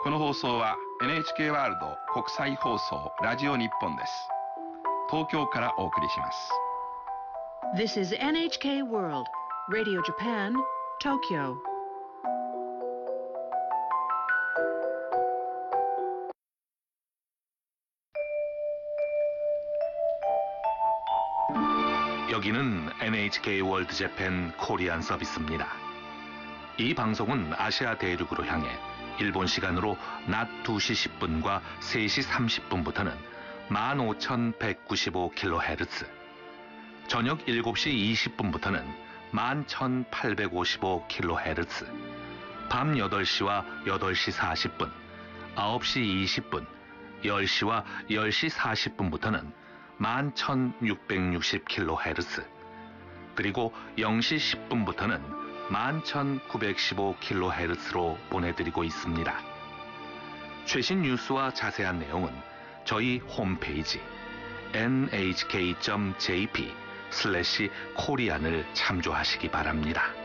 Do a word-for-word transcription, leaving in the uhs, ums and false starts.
この放送は エヌエイチケー ワールド国際放送ラジオ日本です。東京からお送りします。 This is エヌエイチケー World Radio Japan, Tokyo. 여기는 엔에이치케이 월드 재팬 코리안 서비스입니다. 이 방송은 아시아 대륙으로 향해 일본 시간으로 낮 두 시 십 분과 세 시 삼십 분부터는 만 오천백구십오 킬로헤르츠, 저녁 일곱 시 이십 분부터는 만 천팔백오십오 킬로헤르츠, 밤 여덟 시와 여덟 시 사십 분, 아홉 시 이십 분, 열 시와 열 시 사십 분부터는 만 천육백육십 킬로헤르츠, 그리고 영 시 십 분부터는 만 천구백십오 킬로헤르츠로 보내드리고 있습니다. 최신 뉴스와 자세한 내용은 저희 홈페이지 엔에이치케이 닷 제이피 슬래시 코리안을 참조하시기 바랍니다.